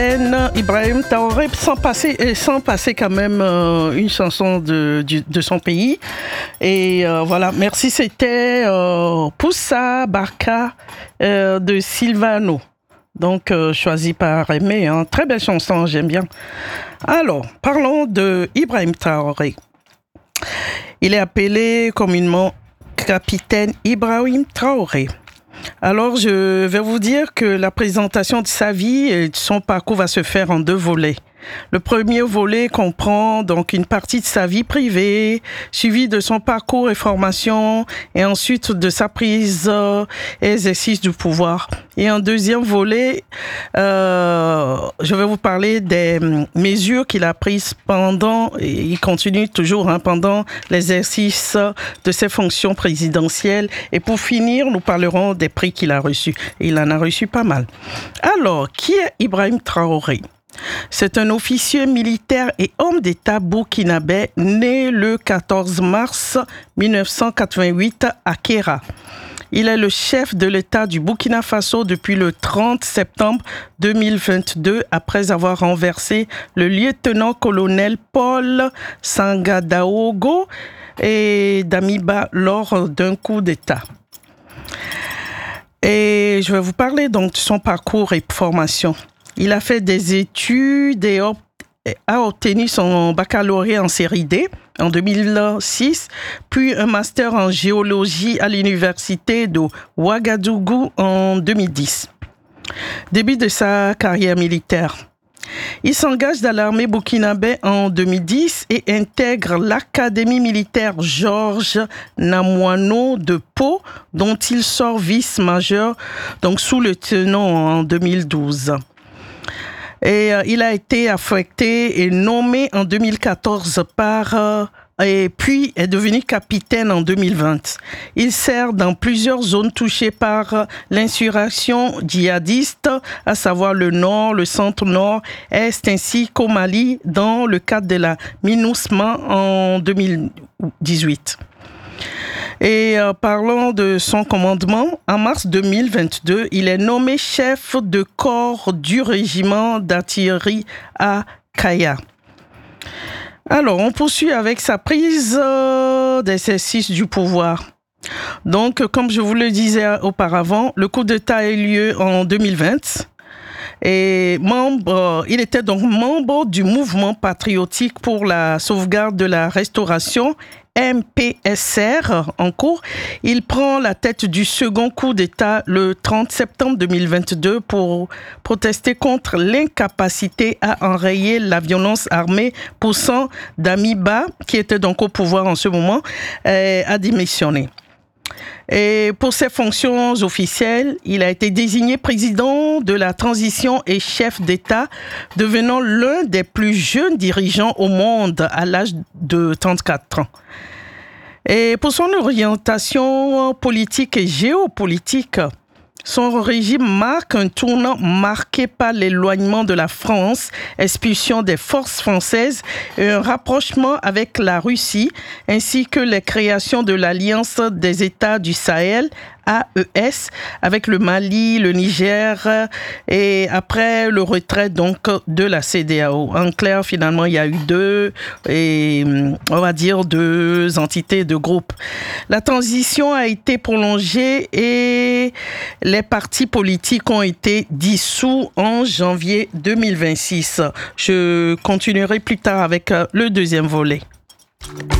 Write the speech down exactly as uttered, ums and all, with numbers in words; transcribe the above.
Ibrahim Traoré, sans passer, sans passer quand même euh, une chanson de, de, de son pays. Et euh, voilà, merci, c'était euh, Poussa Barka euh, de Silvano. Donc, euh, choisi par Aimé, hein. Très belle chanson, j'aime bien. Alors, parlons de Ibrahim Traoré. Il est appelé communément Capitaine Ibrahim Traoré. Alors, je vais vous dire que la présentation de sa vie et de son parcours va se faire en deux volets. Le premier volet comprend donc une partie de sa vie privée, suivie de son parcours et formation, et ensuite de sa prise euh, et exercice du pouvoir. Et un deuxième volet, euh, je vais vous parler des mesures qu'il a prises pendant, et il continue toujours hein, pendant l'exercice de ses fonctions présidentielles. Et pour finir, nous parlerons des prix qu'il a reçus. Et il en a reçu pas mal. Alors, qui est Ibrahim Traoré ? C'est un officier militaire et homme d'État burkinabé né le quatorze mars mille neuf cent quatre-vingt-huit à Kéra. Il est le chef de l'État du Burkina Faso depuis le trente septembre deux mille vingt-deux après avoir renversé le lieutenant-colonel Paul Sangadaogo et Damiba lors d'un coup d'État. Et je vais vous parler donc de son parcours et formation. Il a fait des études et a obtenu son baccalauréat en série D en deux mille six, puis un master en géologie à l'université de Ouagadougou en deux mille dix. Début de sa carrière militaire. Il s'engage dans l'armée burkinabé en deux mille dix et intègre l'académie militaire Georges Namoiano de Pau, dont il sort vice-major, donc sous-lieutenant en deux mille douze. Et euh, il a été affecté et nommé en deux mille quatorze par... Euh, et puis est devenu capitaine en deux mille vingt. Il sert dans plusieurs zones touchées par euh, l'insurrection djihadiste, à savoir le nord, le centre-nord, est, ainsi qu'au Mali, dans le cadre de la MINUSMA en deux mille dix-huit. Et euh, parlons de son commandement, en mars deux mille vingt-deux, il est nommé chef de corps du régiment d'artillerie à Kaya. Alors, on poursuit avec sa prise euh, d'exercice du pouvoir. Donc, comme je vous le disais auparavant, le coup d'État a eu lieu en deux mille vingt. Et membre, il était donc membre du mouvement patriotique pour la sauvegarde de la restauration, M P S R, en cours. Il prend la tête du second coup d'État le trente septembre deux mille vingt-deux pour protester contre l'incapacité à enrayer la violence armée, poussant Damiba, qui était donc au pouvoir en ce moment, à démissionner. Et pour ses fonctions officielles, il a été désigné président de la transition et chef d'État, devenant l'un des plus jeunes dirigeants au monde à l'âge de trente-quatre ans. Et pour son orientation politique et géopolitique, son régime marque un tournant marqué par l'éloignement de la France, expulsion des forces françaises et un rapprochement avec la Russie, ainsi que la création de l'Alliance des États du Sahel, A E S, avec le Mali, le Niger, et après le retrait donc de la C D A O. En clair, finalement, il y a eu deux, et on va dire deux entités, deux groupes. La transition a été prolongée et les partis politiques ont été dissous en janvier deux mille vingt-six. Je continuerai plus tard avec le deuxième volet.